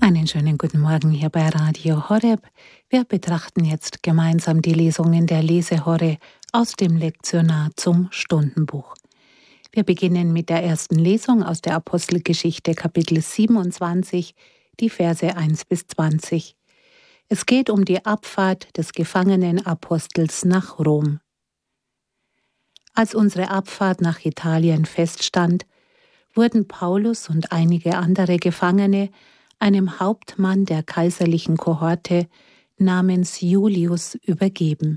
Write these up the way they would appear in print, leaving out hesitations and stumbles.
Einen schönen guten Morgen hier bei Radio Horeb. Wir betrachten jetzt gemeinsam die Lesungen der Lesehorre aus dem Lektionar zum Stundenbuch. Wir beginnen mit der ersten Lesung aus der Apostelgeschichte Kapitel 27, die Verse 1 bis 20. Es geht um die Abfahrt des gefangenen Apostels nach Rom. Als unsere Abfahrt nach Italien feststand, wurden Paulus und einige andere Gefangene einem Hauptmann der kaiserlichen Kohorte namens Julius übergeben.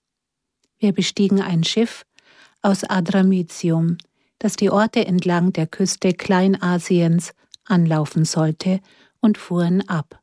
Wir bestiegen ein Schiff aus Adramyttium, das die Orte entlang der Küste Kleinasiens anlaufen sollte, und fuhren ab.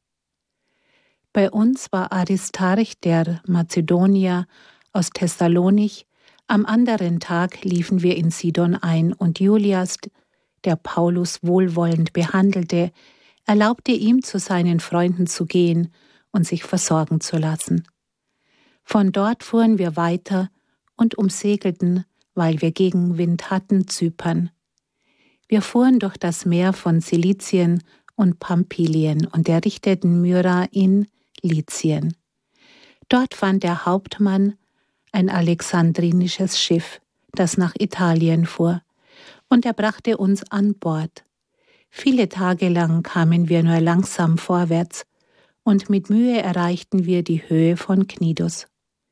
Bei uns war Aristarch der Mazedonier aus Thessalonich. Am anderen Tag liefen wir in Sidon ein und Julias, der Paulus wohlwollend behandelte, erlaubte ihm, zu seinen Freunden zu gehen und sich versorgen zu lassen. Von dort fuhren wir weiter und umsegelten, weil wir Gegenwind hatten, Zypern. Wir fuhren durch das Meer von Silizien und Pamphylien und errichteten Myra in Lycien. Dort fand der Hauptmann ein alexandrinisches Schiff, das nach Italien fuhr, und er brachte uns an Bord. Viele Tage lang kamen wir nur langsam vorwärts, und mit Mühe erreichten wir die Höhe von Knidus.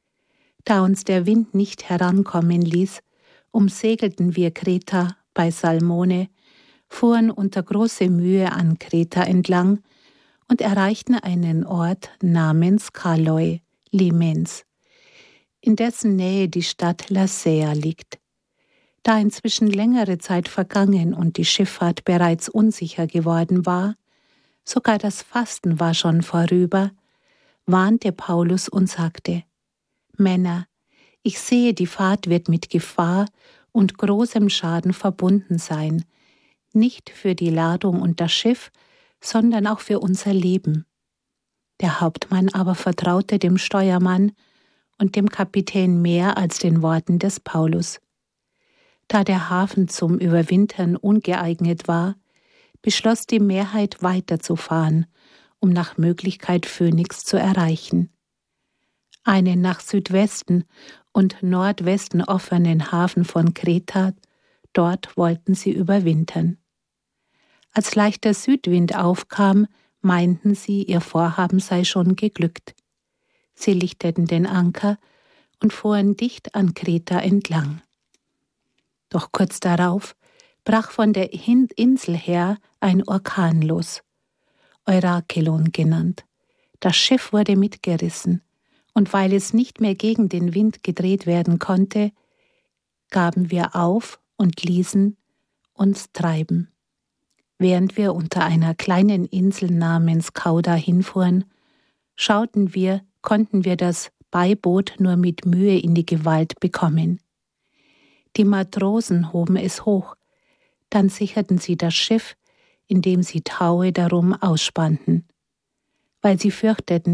Da uns der Wind nicht herankommen ließ, umsegelten wir Kreta bei Salmone, fuhren unter großer Mühe an Kreta entlang und erreichten einen Ort namens Kaloi, Limens, in dessen Nähe die Stadt Lasea liegt. Da inzwischen längere Zeit vergangen und die Schifffahrt bereits unsicher geworden war, sogar das Fasten war schon vorüber, warnte Paulus und sagte: Männer, ich sehe, die Fahrt wird mit Gefahr und großem Schaden verbunden sein, nicht für die Ladung und das Schiff, sondern auch für unser Leben. Der Hauptmann aber vertraute dem Steuermann und dem Kapitän mehr als den Worten des Paulus. Da der Hafen zum Überwintern ungeeignet war, beschloss die Mehrheit weiterzufahren, um nach Möglichkeit Phönix zu erreichen. Einen nach Südwesten und Nordwesten offenen Hafen von Kreta, dort wollten sie überwintern. Als leichter Südwind aufkam, meinten sie, ihr Vorhaben sei schon geglückt. Sie lichteten den Anker und fuhren dicht an Kreta entlang. Doch kurz darauf brach von der Insel her ein Orkan los, Eurakelon genannt. Das Schiff wurde mitgerissen, und weil es nicht mehr gegen den Wind gedreht werden konnte, gaben wir auf und ließen uns treiben. Während wir unter einer kleinen Insel namens Cauda hinfuhren, konnten wir das Beiboot nur mit Mühe in die Gewalt bekommen. Die Matrosen hoben es hoch, dann sicherten sie das Schiff, indem sie Taue darum ausspannten. Weil sie fürchteten,